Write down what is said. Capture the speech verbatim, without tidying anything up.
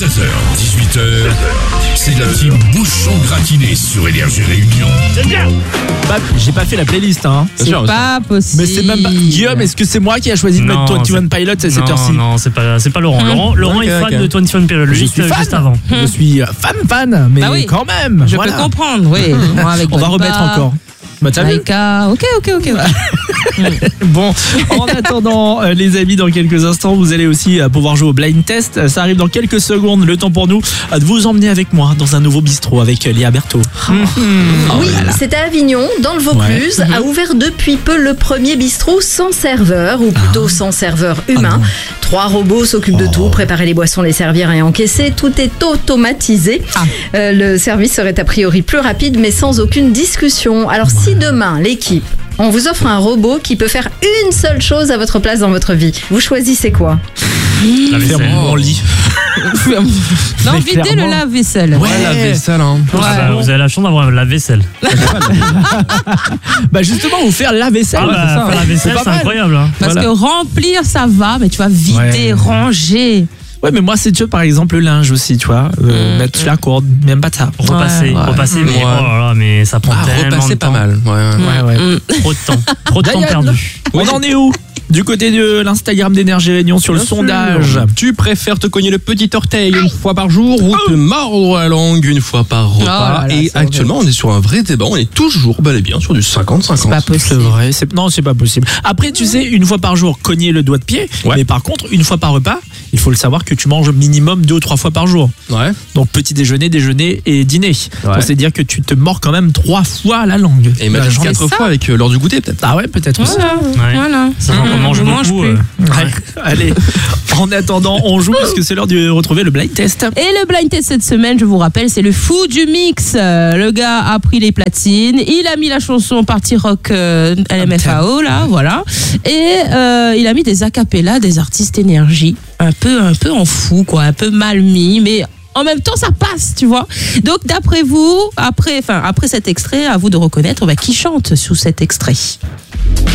seize heures, dix-huit heures, c'est la team Bouchon Gratiné sur Énergie Réunion. C'est bien. Bah, j'ai pas fait la playlist, hein. C'est sûr, pas possible. Mais c'est même pas... Guillaume, est-ce que c'est moi qui a choisi de Non, mettre c'est- vingt et un Pilots à cette Non, heure-ci? non, c'est pas, c'est pas Laurent. Laurent, Laurent Ok, est fan ok. de vingt et un Pilots, Je juste, suis fan. juste avant. Je suis fan fan, mais Bah oui. quand même. Je voilà. peux comprendre, oui. Moi, avec On va Bonne remettre Part, encore. Bah t'as vu? Laika. Ok, ok, ok. ok. Bon, en attendant, euh, les amis, dans quelques instants, vous allez aussi euh, pouvoir jouer au blind test. Euh, Ça arrive dans quelques secondes. Le temps pour nous euh, de vous emmener avec moi dans un nouveau bistrot avec euh, Léa Berthaud. Oui, c'est à Avignon, dans le Vaucluse, Ouais. a ouvert depuis peu le premier bistrot sans serveur, ou plutôt sans serveur humain. non. Trois robots s'occupent de tout, préparer les boissons, les servir et encaisser. Tout est automatisé. Euh, le service serait a priori plus rapide, mais sans aucune discussion. Alors si demain, l'équipe, on vous offre un robot qui peut faire une seule chose à votre place dans votre vie, vous choisissez quoi? La Faire vaisselle. mon lit. Non, Mais videz le clairement. lave-vaisselle. Ouais, la vaisselle, hein. Ah bah, vous avez la chance d'avoir la vaisselle. Bah justement, vous faire la vaisselle. Ah bah, c'est ça. faire la vaisselle, pas c'est mal. incroyable. Hein. Parce Voilà. que remplir, ça va, mais tu vas vider, Ouais. ranger. Ouais, mais moi, c'est tu vois, par exemple le linge aussi, tu vois. Euh, Mm. Mettre la corde, même pas ça. Repasser, Ouais, ouais. repasser, mais, Ouais. oh là là, mais ça prend Ah, tellement de repasser temps. pas mal. Ouais, ouais. Ouais, ouais. Mm. Trop de temps. Trop de temps Diane, perdu. On en est où? Du côté de l'Instagram d'Énergie Réunion sur le Bien sûr. sondage. Tu préfères te cogner le petit orteil une fois par jour ou te mordre la langue une fois par repas? Oh là là, Et c'est actuellement, on est sur un vrai débat. On est toujours bel et bien sur du cinquante C'est pas cinquante. C'est possible. vrai, c'est... non, c'est pas possible. Après, tu sais, une fois par jour, cogner le doigt de pied. Ouais. Mais par contre, une fois par repas, il faut le savoir que tu manges minimum deux ou trois fois par jour. Ouais. Donc petit déjeuner, déjeuner et dîner. Ouais. Donc c'est dire que tu te mords quand même trois fois la langue. Et même La jambe. quatre ça. fois avec euh, l'heure du goûter, peut-être. Ah ouais, peut-être aussi. Voilà. Ouais. Voilà. Sachant qu'on Mm, mange je mange beaucoup. plus. euh, Ouais. Allez, en attendant, on joue parce que c'est l'heure de retrouver le blind test. Et le blind test cette semaine, je vous rappelle, c'est le fou du mix. Euh, Le gars a pris les platines, il a mis la chanson Party Rock euh, L M F A O, là, voilà. Et euh, il a mis des acapellas des artistes énergie. Un peu, un peu en fou, quoi, un peu mal mis, mais en même temps, ça passe, tu vois. Donc, d'après vous, après, enfin, après cet extrait, à vous de reconnaître bah, qui chante sous cet extrait.